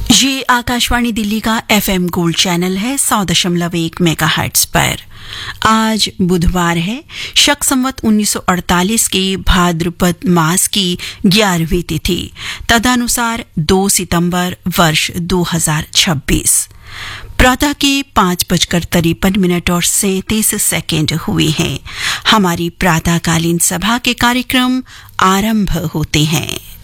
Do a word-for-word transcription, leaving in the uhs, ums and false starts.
ये आकाशवाणी दिल्ली का FM gold channel है सौ दशमलव एक मेगाहर्ट्ज पर। आज बुधवार है, शक संवत उन्नीस सौ अड़तालीस के भाद्रपद मास की ग्यारहवीं तिथि, तदनुसार दो सितंबर वर्ष दो हजार छब्बीस। प्रातः के पांच बजकर तिरपन मिनट और सैंतीस सेकेंड हुए हैं। हमारी प्रातःकालीन सभा के कार्यक्रम आरंभ होते हैं।